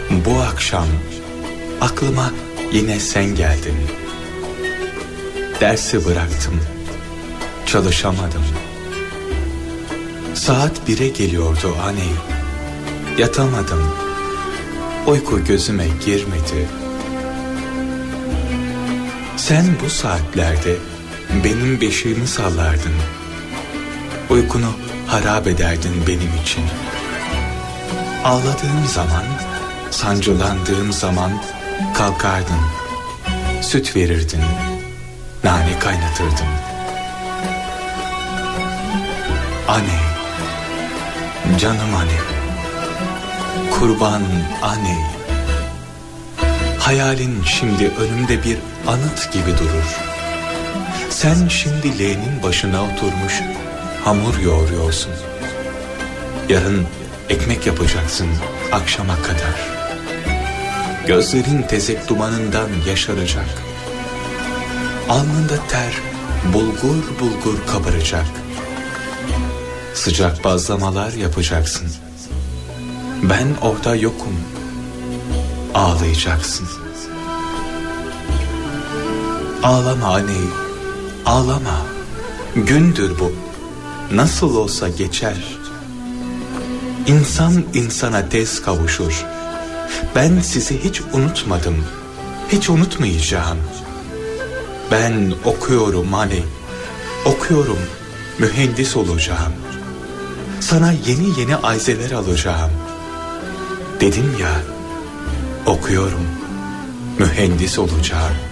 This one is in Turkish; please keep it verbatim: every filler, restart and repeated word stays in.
Bu akşam aklıma yine sen geldin. Dersi bıraktım, çalışamadım. Saat bire geliyordu aney. Yatamadım, uyku gözüme girmedi. Sen bu saatlerde benim beşiğimi sallardın. Uykunu harap ederdin benim için. Ağladığım zaman, sancılandığım zaman kalkardın. Süt verirdin, nane kaynatırdın. Anne, canım anne, kurban anne. Hayalin şimdi önümde bir anıt gibi durur. Sen şimdi leğenin başına oturmuş hamur yoğuruyorsun. Yarın ekmek yapacaksın akşama kadar. Gözlerin tezek dumanından yaşaracak. Alnında ter bulgur bulgur kabaracak. Sıcak bazlamalar yapacaksın. Ben orada yokum. Ağlayacaksın. Ağlama aney, ağlama. Gündür bu. Nasıl olsa geçer. İnsan insana tez kavuşur. Ben sizi hiç unutmadım. Hiç unutmayacağım. Ben okuyorum aney. Okuyorum. Mühendis olacağım. Sana yeni yeni ayzeler alacağım. Dedim ya, okuyorum. Mühendis olacağım.